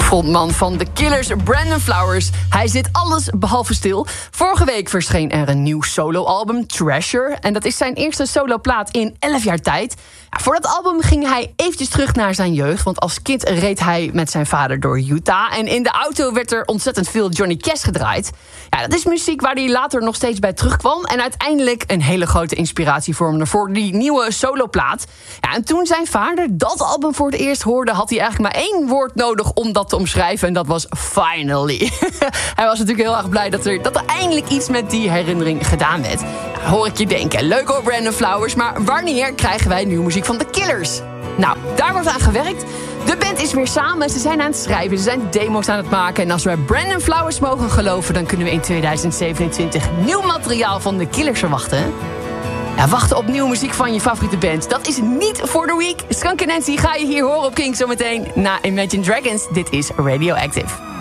Frontman van The Killers, Brandon Flowers. Hij zit alles behalve stil. Vorige week verscheen er een nieuw soloalbum, Treasure. En dat is zijn eerste soloplaat in 11 jaar tijd. Ja, voor dat album ging hij eventjes terug naar zijn jeugd. Want als kind reed hij met zijn vader door Utah. En in de auto werd er ontzettend veel Johnny Cash gedraaid. Ja, dat is muziek waar hij later nog steeds bij terugkwam. En uiteindelijk een hele grote inspiratie vormde voor die nieuwe soloplaat. Ja, en toen zijn vader dat album voor het eerst hoorde, had hij eigenlijk maar 1 woord nodig om dat te omschrijven. En dat was finally. Hij was natuurlijk heel erg blij dat er eindelijk iets met die herinnering gedaan werd. Nou, hoor ik je denken, leuk hoor Brandon Flowers, maar wanneer krijgen wij nieuwe muziek van The Killers? Nou, daar wordt aan gewerkt. De band is weer samen, ze zijn aan het schrijven, ze zijn demo's aan het maken. En als we Brandon Flowers mogen geloven, dan kunnen we in 2027 nieuw materiaal van The Killers verwachten. Ja, wachten op nieuwe muziek van je favoriete band, dat is niet voor the week. Skunk Nancy ga je hier horen op Kink zometeen na Imagine Dragons. Dit is Radioactive.